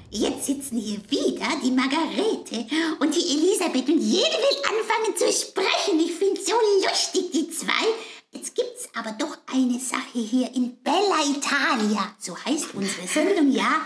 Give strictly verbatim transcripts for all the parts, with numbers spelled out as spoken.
Jetzt sitzen hier wieder die Margarete und die Elisabeth und jede will anfangen zu sprechen. Ich finde so lustig, die zwei. Jetzt gibt's aber doch eine Sache hier in Bella Italia, so heißt unsere Sendung, ja,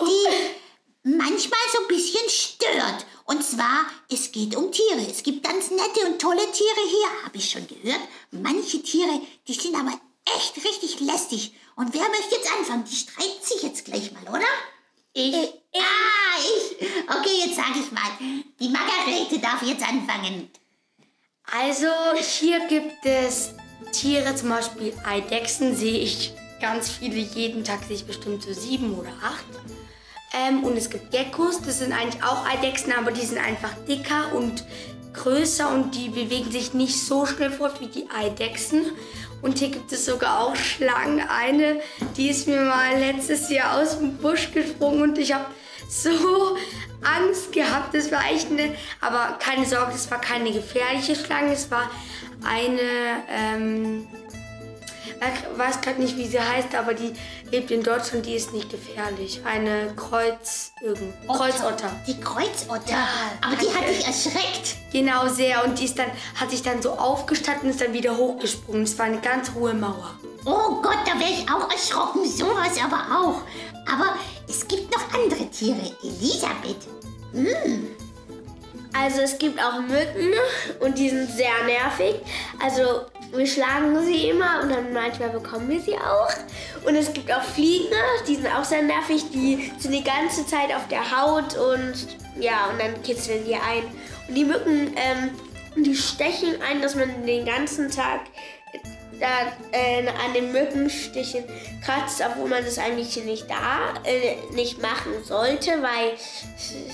die manchmal so ein bisschen stört. Und zwar, es geht um Tiere. Es gibt ganz nette und tolle Tiere hier, habe ich schon gehört. Manche Tiere, die sind aber echt richtig lästig. Und wer möchte jetzt anfangen? Die streiten sich jetzt gleich mal, oder? Ich. Äh, ah, ich. Okay, jetzt sage ich mal. Die Margarete darf jetzt anfangen. Also, hier gibt es Tiere, zum Beispiel Eidechsen, sehe ich ganz viele. Jeden Tag sehe ich bestimmt so sieben oder acht. Ähm, und es gibt Geckos, das sind eigentlich auch Eidechsen, aber die sind einfach dicker und größer und die bewegen sich nicht so schnell fort wie die Eidechsen. Und hier gibt es sogar auch Schlangen. Eine, die ist mir mal letztes Jahr aus dem Busch gesprungen und ich habe so Angst gehabt. Das war echt eine, aber keine Sorge, es war keine gefährliche Schlange. Es war eine, ähm, ich weiß gerade nicht, wie sie heißt, aber die lebt in Deutschland, die ist nicht gefährlich. Eine Kreuz, irgend, Kreuzotter. Die Kreuzotter? Ja, aber die hat dich erschreckt. Genau, sehr. Und die ist dann, hat sich dann so aufgestattet und ist dann wieder hochgesprungen. Es war eine ganz hohe Mauer. Oh Gott, da wäre ich auch erschrocken. Sowas aber auch. Aber es gibt noch andere Tiere. Elisabeth. Hm. Also es gibt auch Mücken und die sind sehr nervig. Also wir schlagen sie immer und dann manchmal bekommen wir sie auch. Und es gibt auch Fliegen, die sind auch sehr nervig. Die sind die ganze Zeit auf der Haut und ja, und dann kitzeln die ein. Und die Mücken, ähm, die stechen ein, dass man den ganzen Tag da, äh, an den Mückenstichen kratzt, obwohl man das eigentlich nicht da, äh, nicht machen sollte, weil